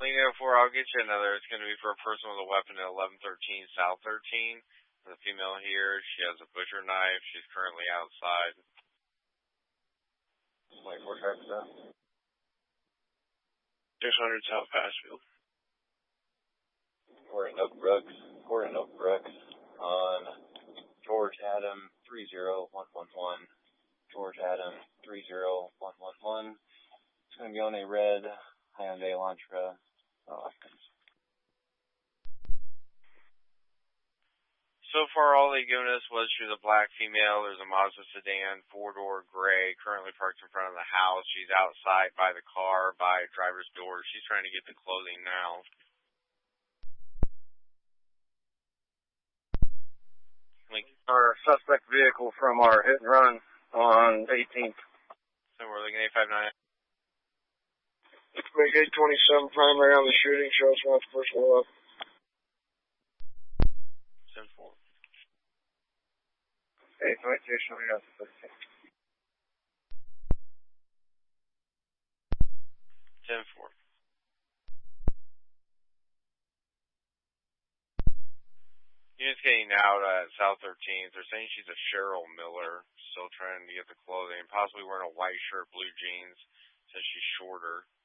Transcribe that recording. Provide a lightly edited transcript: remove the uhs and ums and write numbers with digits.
Lena 4, I'll get you another. It's going to be for a person with a weapon at 1113 South 13. The female here, she has a butcher knife. She's currently outside. Wait, what type is that? 600 South Passfield. We're in Oak Brooks. On George Adam 30111. George Adam 30111. It's going to be on a red Hyundai Elantra. So far, all they given us was she's a black female. There's a Mazda sedan, 4-door gray, currently parked in front of the house. She's outside by the car, by driver's door. She's trying to get the clothing now. Our suspect vehicle from our hit and run on 18th. So we're looking at 859. Make 827 primary on the shooting. Show us what's first one up. 10-4. 892, show me out the 15. 10-4. Unit's getting out at South 13th. They're saying she's a Cheryl Miller, still trying to get the clothing, possibly wearing a white shirt, blue jeans, since she's shorter.